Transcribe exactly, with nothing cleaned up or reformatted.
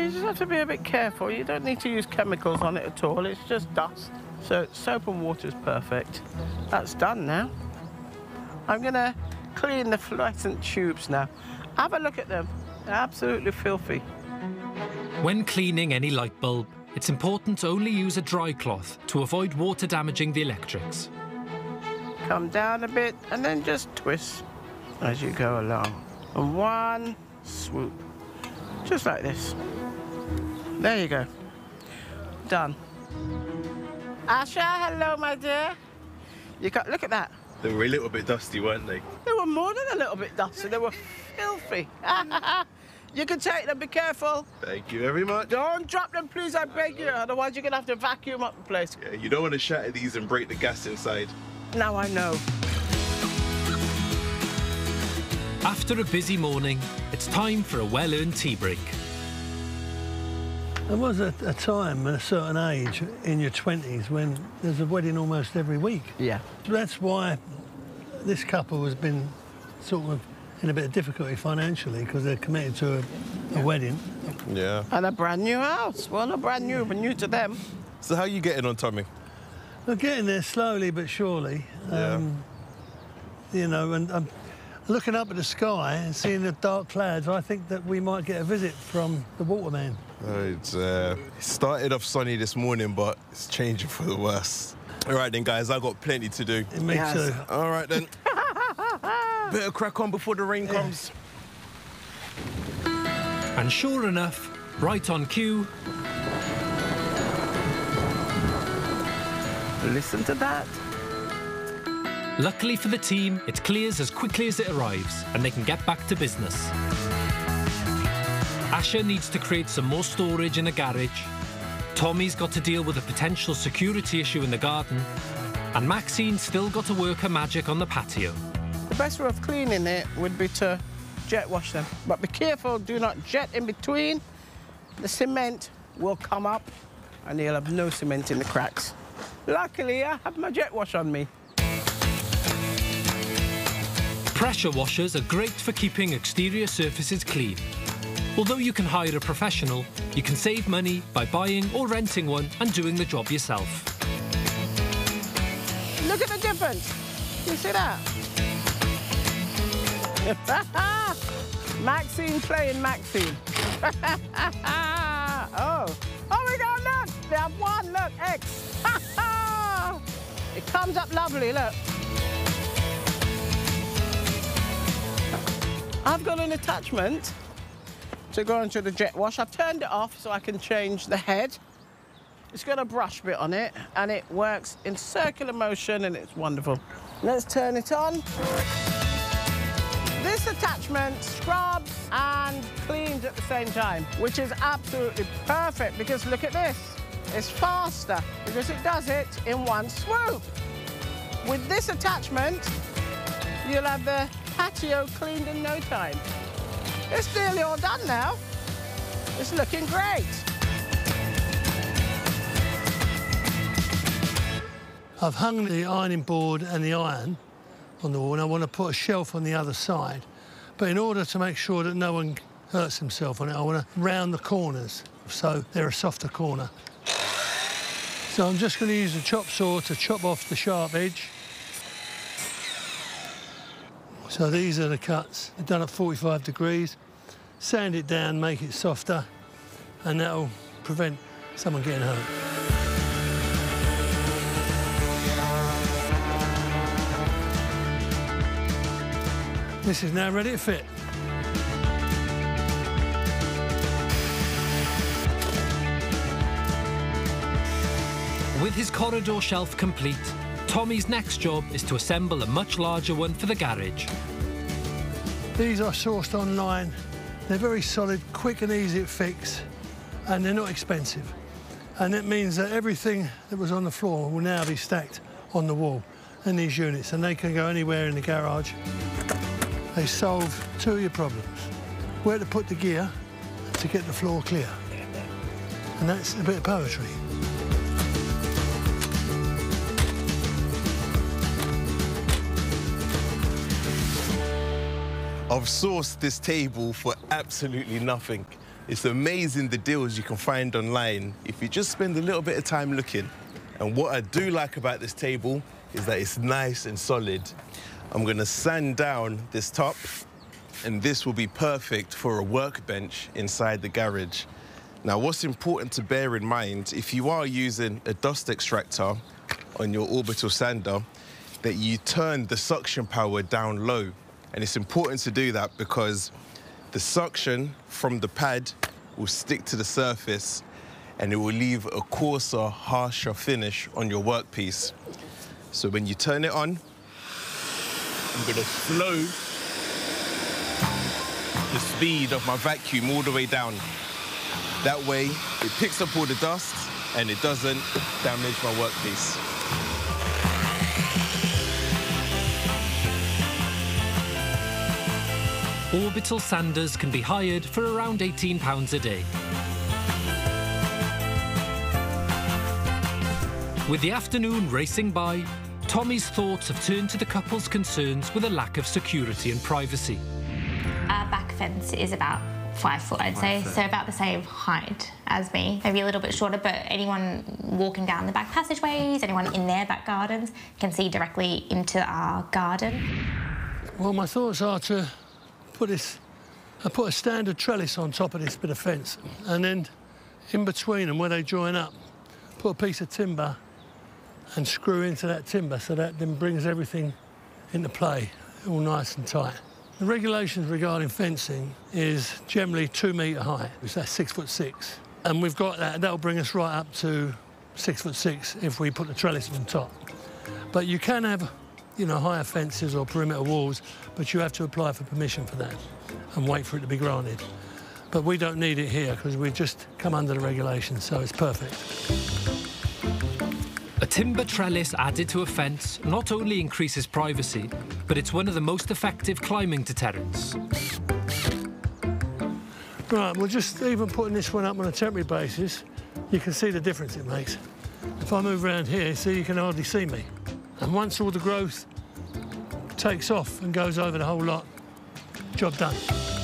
you just have to be a bit careful. You don't need to use chemicals on it at all. It's just dust. So soap and water is perfect. That's done now. I'm going to clean the fluorescent tubes now. Have a look at them. They're absolutely filthy. When cleaning any light bulb, it's important to only use a dry cloth to avoid water damaging the electrics. Come down a bit and then just twist as you go along. And one swoop. Just like this. There you go. Done. Asha, hello, my dear. You got, look at that. They were a little bit dusty, weren't they? They were more than a little bit dusty. They were filthy. You can take them, be careful. Thank you very much. Don't drop them, please, I beg you. Otherwise, you're going to have to vacuum up the place. Yeah, you don't want to shatter these and break the gas inside. Now I know. After a busy morning, it's time for a well-earned tea break. There was a, a time at a certain age in your twenties when there's a wedding almost every week. Yeah. That's why this couple has been sort of in a bit of difficulty financially because they're committed to a, yeah. a wedding. Yeah. And a brand new house. Well, not brand new, but new to them. So how are you getting on, Tommy? We're getting there slowly but surely. Um, yeah. You know, and I'm looking up at the sky and seeing the dark clouds. I think that we might get a visit from the waterman. Uh, it's uh, it started off sunny this morning, but it's changing for the worse. All right then, guys, I've got plenty to do. Me yes. too. All right then. Better crack on before the rain yeah. comes. And sure enough, right on cue. Listen to that. Luckily for the team, it clears as quickly as it arrives, and they can get back to business. Asha needs to create some more storage in the garage. Tommy's got to deal with a potential security issue in the garden. And Maxine's still got to work her magic on the patio. The best way of cleaning it would be to jet wash them. But be careful, do not jet in between. The cement will come up and you'll have no cement in the cracks. Luckily, I have my jet wash on me. Pressure washers are great for keeping exterior surfaces clean. Although you can hire a professional, you can save money by buying or renting one and doing the job yourself. Look at the difference. You see that? Maxine playing Maxine. oh. Oh, we got look. They have one, look, X. It comes up lovely, look. I've got an attachment to go into the jet wash. I've turned it off so I can change the head. It's got a brush bit on it and it works in circular motion and it's wonderful. Let's turn it on. This attachment scrubs and cleans at the same time, which is absolutely perfect because look at this. It's faster because it does it in one swoop. With this attachment, you'll have the patio cleaned in no time. It's nearly all done now. It's looking great. I've hung the ironing board and the iron on the wall, and I want to put a shelf on the other side. But in order to make sure that no one hurts himself on it, I want to round the corners so they're a softer corner. So I'm just going to use a chop saw to chop off the sharp edge. So these are the cuts. They're done at forty-five degrees. Sand it down, make it softer, and that'll prevent someone getting hurt. This is now ready to fit. With his corridor shelf complete, Tommy's next job is to assemble a much larger one for the garage. These are sourced online. They're very solid, quick and easy to fix, and they're not expensive. And it means that everything that was on the floor will now be stacked on the wall in these units, and they can go anywhere in the garage. They solve two of your problems. Where to put the gear to get the floor clear. And that's a bit of poetry. I've sourced this table for absolutely nothing. It's amazing the deals you can find online if you just spend a little bit of time looking. And what I do like about this table is that it's nice and solid. I'm gonna sand down this top, and this will be perfect for a workbench inside the garage. Now, what's important to bear in mind, if you are using a dust extractor on your orbital sander, that you turn the suction power down low. And it's important to do that because the suction from the pad will stick to the surface and it will leave a coarser, harsher finish on your workpiece. So when you turn it on, I'm gonna slow the speed of my vacuum all the way down. That way, it picks up all the dust and it doesn't damage my workpiece. Orbital sanders can be hired for around eighteen pounds a day. With the afternoon racing by, Tommy's thoughts have turned to the couple's concerns with a lack of security and privacy. Our back fence is about five foot, I'd say, so about the same height as me, maybe a little bit shorter, but anyone walking down the back passageways, anyone in their back gardens can see directly into our garden. Well, my thoughts are to put this, I put a standard trellis on top of this bit of fence, and then in between them, where they join up, put a piece of timber and screw into that timber, so that then brings everything into play, all nice and tight. The regulations regarding fencing is generally two metre high, which that's six foot six. And we've got that, that'll bring us right up to six foot six if we put the trellis on top. But you can have, you know, higher fences or perimeter walls, but you have to apply for permission for that and wait for it to be granted. But we don't need it here because we just come under the regulations, so it's perfect. A timber trellis added to a fence not only increases privacy, but it's one of the most effective climbing deterrents. Right, well, just even putting this one up on a temporary basis, you can see the difference it makes. If I move around here, see, you can hardly see me. And once all the growth takes off and goes over the whole lot, job done.